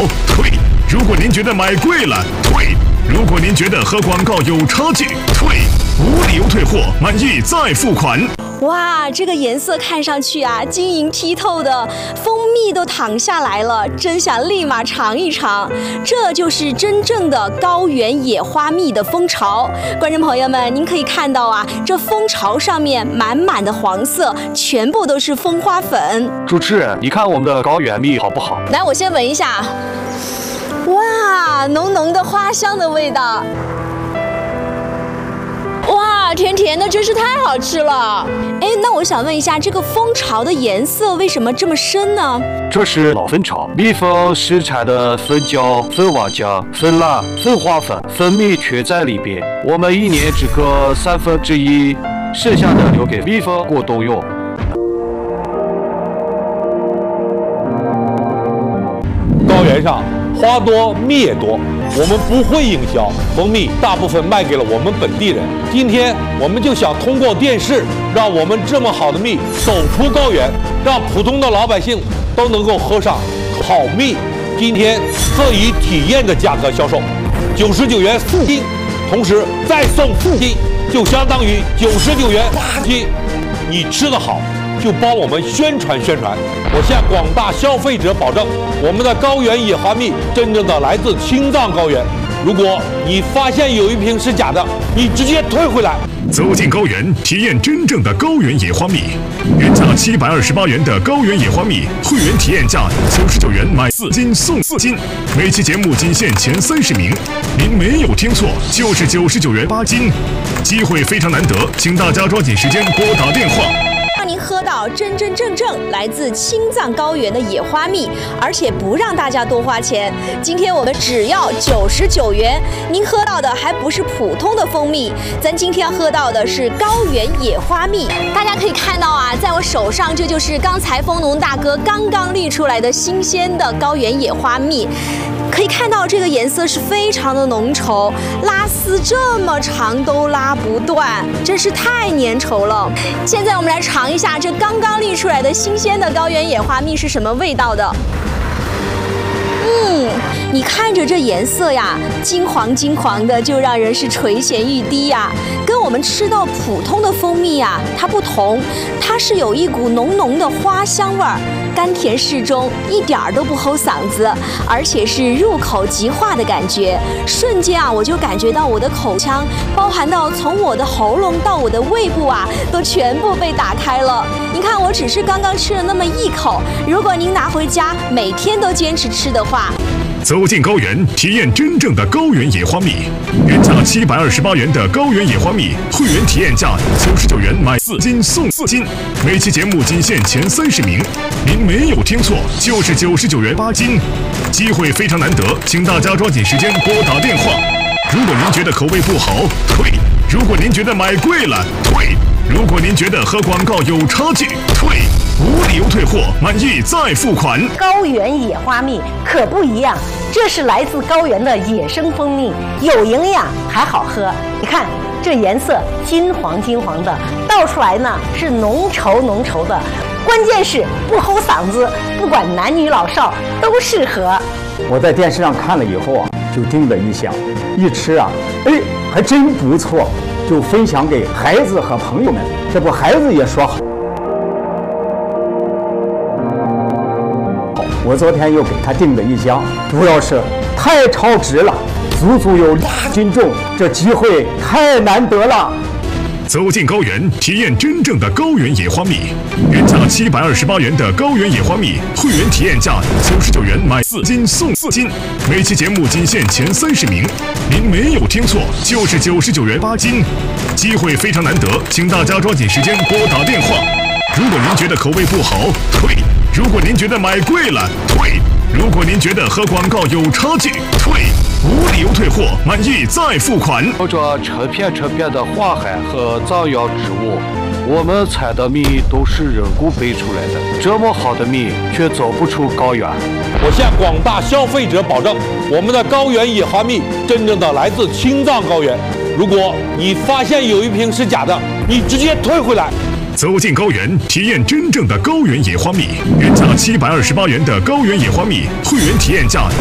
退；如果您觉得买贵了，退；如果您觉得和广告有差距，退。无理由退货，满意再付款。 哇，这个颜色看上去啊，晶莹剔透的，蜂蜜都淌下来了，真想立马尝一尝。这就是真正的高原野花蜜的蜂巢。观众朋友们，您可以看到啊，这蜂巢上面满满的黄色，全部都是蜂花粉。 主持人，你看我们的高原蜜好不好？ 来，我先闻一下。哇，浓浓的花香的味道。哇，甜甜的，真是太好吃了！哎，那我想问一下，这个蜂巢的颜色为什么这么深呢？ 这是老蜂巢，蜜蜂生产的蜂胶、蜂王浆、蜂蜡、蜂花粉、蜂蜜全在里边。我们一年只割1/3，剩下的留给蜜蜂过冬用。 高原上花多蜜也多，我们不会营销，蜂蜜大部分卖给了我们本地人。今天我们就想通过电视，让我们这么好的蜜走出高原，让普通的老百姓都能够喝上好蜜。今天特以体验的价格销售，99元4斤，同时再送4斤，就相当于99元8斤。你吃得好，就帮我们宣传宣传。我向广大消费者保证，我们的高原野花蜜真正的来自青藏高原。如果你发现有一瓶是假的，你直接退回来。 走进高原，体验真正的高原野花蜜。原价728元的高原野花蜜，会员体验价99元买4斤送4斤。每期节目仅限前30名，您没有听错，就是99元8斤。机会非常难得，请大家抓紧时间拨打电话。 让您喝到真真正正来自青藏高原的野花蜜，而且不让大家多花钱。今天我们只要99元，您喝到的还不是普通的蜂蜜，咱今天要喝到的是高原野花蜜。大家可以看到啊，在我手上这就是刚才蜂农大哥刚刚滤出来的新鲜的高原野花蜜。可以看到这个颜色是非常的浓稠，拉丝这么长都拉不断，真是太粘稠了。现在我们来尝一下这刚刚滤出来的新鲜的高原野花蜜是什么味道的。你看着这颜色呀，金黄金黄的，就让人是垂涎欲滴呀。跟我们吃到普通的蜂蜜呀，它不同，它是有一股浓浓的花香味儿，甘甜适中，一点儿都不齁嗓子，而且是入口即化的感觉。瞬间啊，我就感觉到我的口腔，包含到从我的喉咙到我的胃部啊，都全部被打开了。你看，我只是刚刚吃了那么一口，如果您拿回家每天都坚持吃的话， 走进高原，体验真正的高原野花蜜。原价728元的高原野花蜜，会员体验价99元买4斤送4斤。每期节目仅限前30名，您没有听错，就是99元8斤。机会非常难得，请大家抓紧时间拨打电话。如果您觉得口味不好，退；如果您觉得买贵了，退；如果您觉得和广告有差距，退。无理由退货，满意再付款。 高原野花蜜可不一样，这是来自高原的野生蜂蜜，有营养还好喝。你看这颜色金黄金黄的，倒出来呢是浓稠浓稠的，关键是不齁嗓子，不管男女老少都适合。 我在电视上看了以后啊，就叮的一响，一吃啊，哎，还真不错，就分享给孩子和朋友们，这不孩子也说好。我昨天又给他订了一箱，主要是太超值了，足足有2斤重，这机会太难得了。 走进高原，体验真正的高原野花蜜。原价728元的高原野花蜜，会员体验价99元买4斤送4斤。每期节目仅限前30名，您没有听错，就是99元8斤。机会非常难得，请大家抓紧时间拨打电话。如果您觉得口味不好，退；如果您觉得买贵了，退；如果您觉得和广告有差距，退。无理由退货，满意再付款。 有着成片成片的花海和藏药植物，我们采的蜜都是人工培出来的，这么好的蜜却走不出高原。 我向广大消费者保证，我们的高原野花蜜真正的来自青藏高原。如果你发现有一瓶是假的，你直接退回来。 走进高原，体验真正的高原野花蜜。原价728元的高原野花蜜，会员体验价